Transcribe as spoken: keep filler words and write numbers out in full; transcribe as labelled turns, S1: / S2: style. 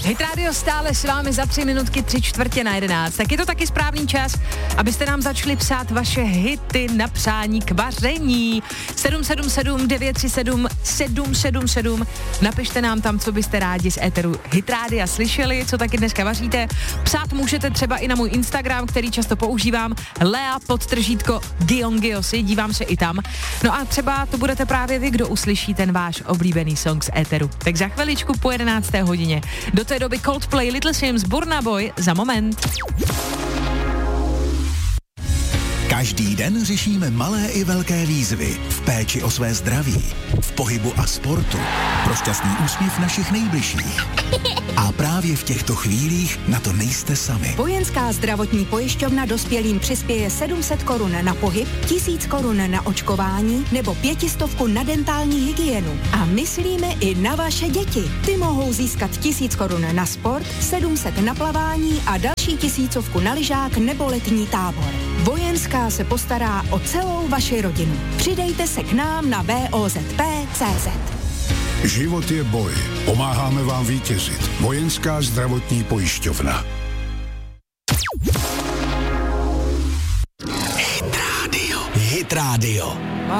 S1: Hit Radio stále s vámi za tři minutky, tři čtvrtě na jedenáct. Tak je to taky správný čas, abyste nám začali psát vaše hity na přání k vaření. sedm sedm sedm devět tři sedm sedm sedm sedm. Napište nám tam, co byste rádi z éteru Hit Radia slyšeli, co taky dneska vaříte. Psát můžete třeba i na můj Instagram, který často používám, Lea podtržítko Giongiosi, dívám se i tam. No a třeba to budete právě vy, kdo uslyší ten váš oblíbený song z éteru. Tak za chviličku po jedenácté hodině. Do té doby Coldplay, Little Sims, Burna Boy za moment.
S2: Každý den řešíme malé i velké výzvy v péči o své zdraví, v pohybu a sportu, pro šťastný úsměv našich nejbližších. A právě v těchto chvílích na to nejste sami.
S3: Vojenská zdravotní pojišťovna dospělým přispěje sedm set korun na pohyb, tisíc korun na očkování nebo pětistovku na dentální hygienu. A myslíme i na vaše děti. Ty mohou získat tisíc korun na sport, sedm set na plavání a další tisícovku na lyžák nebo letní tábor. Vojenská se postará o celou vaši rodinu. Přidejte se k nám na v o z p tečka cé zet.
S4: Život je boj. Pomáháme vám vítězit. Vojenská zdravotní pojišťovna.
S2: Hit Radio. Hit Radio.